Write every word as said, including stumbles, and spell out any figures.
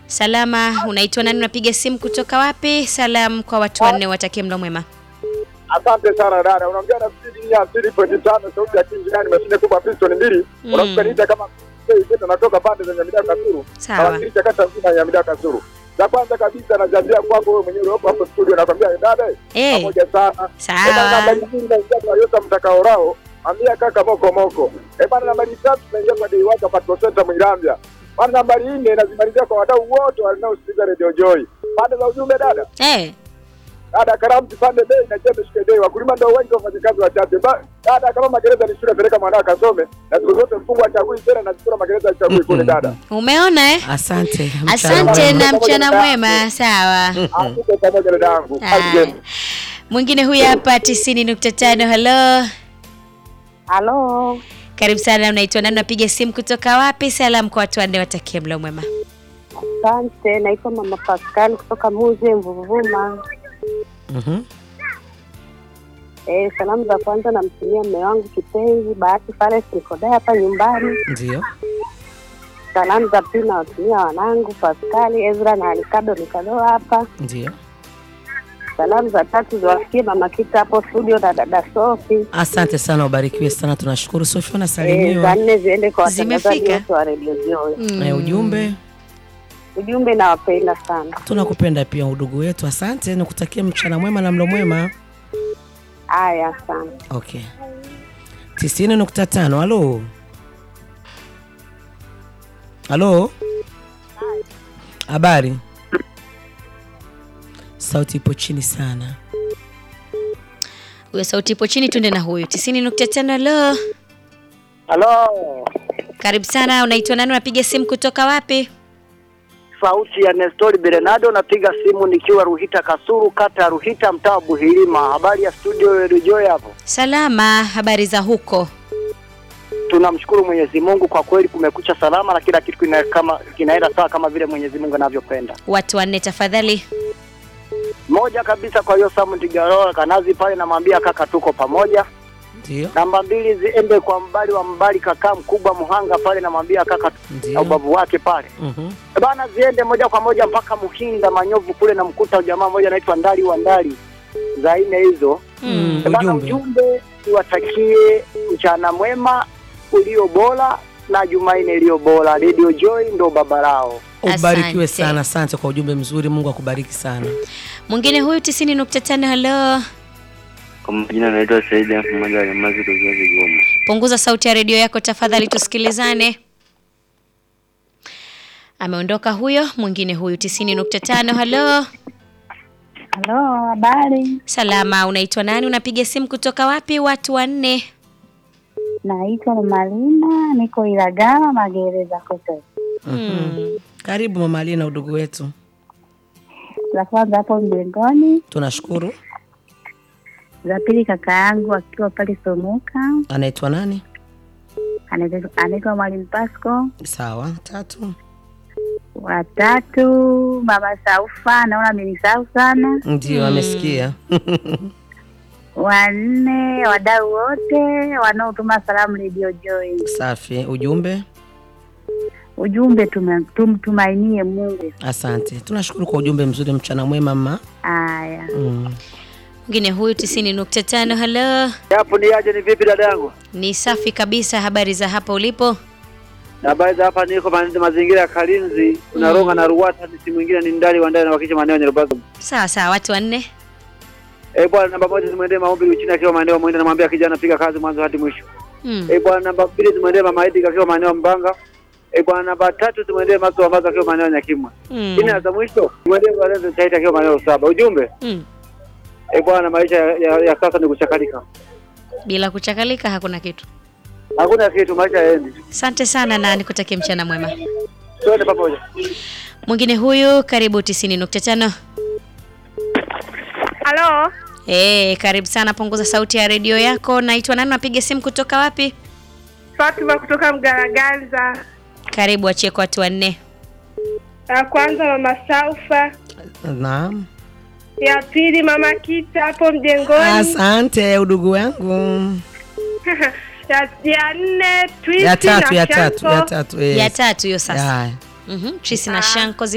Salama, unaitwa nani, unapiga simu kutoka wapi? Salamu kwa watu wanne, watakie mlo mwema. Asante sana dada. Unaongea na sisi ya siri point tano sauti ya kinjani mashine kubwa piston mbili. Mm. Unasikiliza kama sasa natoka pande za Nyamida Kasuru. Sawa. Unasikiliza kata nzima ya Nyamida Kasuru. La kwanza kabisa najambia kwako wewe mwenyewe hapo hapo studio nakwambia dada. Eh. Pamoja sana. Sawa. Nambari mbili naingia kwa Yota Mtakaorao. Ambia kaka moko moko. Eh bana, nambari tatu naingia kwa Deiwaka Patrol Center Mwirambia. Bana, nambari nne nazimalizia kwa wadau wote wanaosikiliza Radio Joy. Pande za ujumbe dada. Eh. Dada karamu pande bei na chembe shikadei wakulima ndio wengi wafanyakazi wachache. Dada kama magereza ni shule peleka mwanao kasome na siku zote mfungo achagui tena na siku magereza achagui kule dada. Umeona eh? Asante. Asante na mchana mwema. Sawa. Asante pamoja na dangu. Mwingine huyu hapa tisini nukta tano. Hello. Halo. Karibu sana, unaitwa nani, unapiga simu kutoka wapi? Salamu kwa watu wanne, watakie mlo mwema. Asante, naitwa Mama Pascal kutoka Muze Mvuvuma. Mhm. Eh, salamu za kwanza namtumia mume wangu kipenzi Bahati Fares Nikodaya hapa nyumbani. Ndio. Salamu za pili nawatumia wanangu Pascal, Ezra na Alikado Nikado hapa. Ndio. Salamu za tatu ziwafikie Mama Kita hapo studio na dada Sofi. Asante sana, ubarikiwe sana, tunashukuru. Sofi Eh, nasalimiwa. za nne ziende kwa watangazaji Zimefika. wote wa Radio Joy. Mm. Eh, ujumbe. Ujumbe nawapenda sana. Tunakupenda pia udugu wetu. Asante, nikutakia mchana mwema na mlo mwema. Haya, sana. Okay. tisini nukta tano. Halo. Halo. Habari. Sauti ipo chini sana. Huyo sauti ipo chini, tunde na huyu tisini nukta tano. Hello. Halo. Karibu sana, unaitwa nani, unapiga simu kutoka wapi? Sauti ya Nestori Bernardo, napiga simu nikiwa Ruhita Kasuru, kata ya Ruhita, mtaa Buhilima. Habari ya studio Radio Joy hapo? Salama, habari za huko? Tunamshukuru Mwenyezi Mungu, kwa kweli kumekucha salama na kila kitu kina kama kinaenda sawa kama vile Mwenyezi Mungu anavyopenda. Watu wanne tafadhali. Moja kabisa kwa hiyo Samu Ntigaroa Kanazi pale, namwambia kaka tuko pamoja. Ndio. Namba mbili ziende kwa mbali wa mbali kaka mkubwa Muhanga pale, namwambia kaka na ubabu wake pale. Mhm. Bana, ziende moja kwa moja mpaka Muhinda Manyovu kule, na mkuta jamaa mmoja anaitwa Ndali wa Ndali za nne hizo. Mm, Bana, ujumbe. ujumbe niwatakie mchana mwema ulio bora na Jumanne iliyo bora. Radio Joy ndo baba lao. Ubarikiwe Asante. sana, asante kwa ujumbe mzuri. Mungu akubariki sana. Mwingine huyu tisini nukta tano. Hello. Kwa majina naitwa Saidi Ahmed Almazi kutoka Kigoma. Punguza sauti ya redio yako tafadhali tusikilizane. Ameondoka huyo. Mwingine huyu tisini nukta tano. Hello. Halo, habari. Salama, unaitwa nani, unapiga simu kutoka wapi? Watu wanne. Naitwa Mama Lina, niko Ilagala Magereza kote. Mm. Karibu Mama Lina, udugu wetu. La kwanza hapo mjengoni. Tunashukuru. Za pili kaka yangu akiwa pale Somuka. Anaitwa nani? Anaitwa anaitwa Mwalimu Pasco. Sawa. Tatu. Watatu Mama Saufa, naona amenisahau sana. Ndio, amesikia. Wanne wadau wote wanaotuma salamu Radio Joy. Safi. Ujumbe. Ujumbe tume- tumtumainie Mungu. Asante. Tunashukuru kwa ujumbe mzuri, mchana mwema mama. Haya. Mm. Mwingine huyu tisini nukta tano. Hello. Hapo ni aje, ni vipi dada yangu? Ni safi kabisa, habari za hapa ulipo? Habari za hapa, niko mazingira ya Kalinzi, unaronga na Ruwata, si mwingine ni Ndali wa Ndali na wakisha maeneo ya Nyarubazo. Sawa sawa, watu wanne. Eh bwana, namba moja zimwendee Maombi Uchina akiwa maeneo mwenda, namwambia kijana piga kazi mwanzo hadi mwisho. Mm. Eh bwana, namba mbili zimwendee Mama Edi akiwa maeneo Mbanga. Eh bwana, namba tatu zimwendee Maso ambazo akiwa maeneo Nyakimwa. Mm. Ina za mwisho zimwendee Walenzo Taita akiwa maeneo saba. Ujumbe? Mm. Eh bwana, maisha ya, ya, ya sasa ni kuchakalika. Bila kuchakalika hakuna kitu. Hakuna kitu, maisha yaendi. Asante sana na nikutakie mchana mwema. Twende pamoja. Mwingine huyu karibu tisini nukta tano. Halo. Eh, karibu sana, punguza sauti ya redio yako. Naitwa nani, napiga simu kutoka wapi? Fatima kutoka Mgaraganza. Karibu, achie kwa watu wanne. Ya kwanza Mama Saufa. Naam. Ya pili Mama Kita hapo mjengoni. Asante udugu wangu. ya, ya nne Twisi Ya tatu, na ya tatu, Shanko. ya tatu. Yes. Ya tatu hiyo sasa. Haya. Mhm, Trisi na Shanko.